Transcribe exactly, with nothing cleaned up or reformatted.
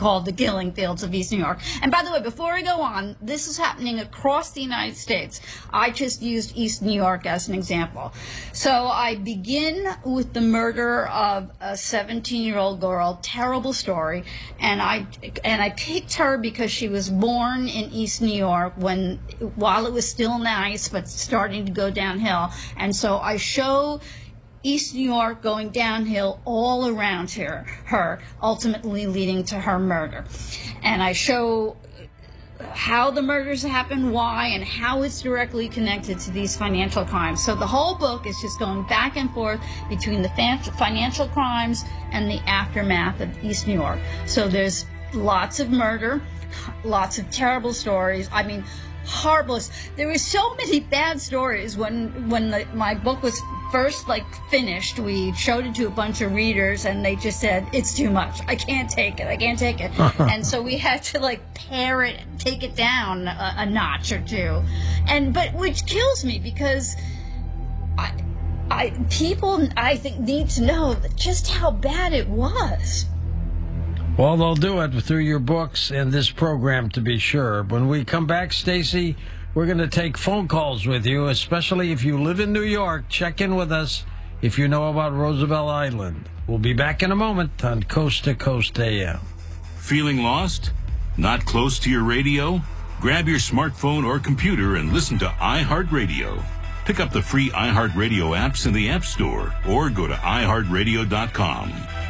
called the killing fields of East New York. And by the way, before I go on, this is happening across the United States. I just used East New York as an example. So I begin with the murder of a seventeen-year-old girl, terrible story, and I and I picked her because she was born in East New York when while it was still nice but starting to go downhill. And so I show East New York going downhill all around her, her, ultimately leading to her murder. And I show how the murders happen, why, and how it's directly connected to these financial crimes. So the whole book is just going back and forth between the financial crimes and the aftermath of East New York. So there's lots of murder, lots of terrible stories. I mean, horrible. There were so many bad stories when when the, my book was first like finished. We showed it to a bunch of readers, and they just said it's too much. I can't take it. I can't take it. And so we had to like pare it, take it down a, a notch or two, and but which kills me because I, I people I think need to know just how bad it was. Well, they'll do it through your books and this program, to be sure. When we come back, Stacy, we're going to take phone calls with you, especially if you live in New York. Check in with us if you know about Roosevelt Island. We'll be back in a moment on Coast to Coast A M. Feeling lost? Not close to your radio? Grab your smartphone or computer and listen to iHeartRadio. Pick up the free iHeartRadio apps in the App Store or go to i heart radio dot com.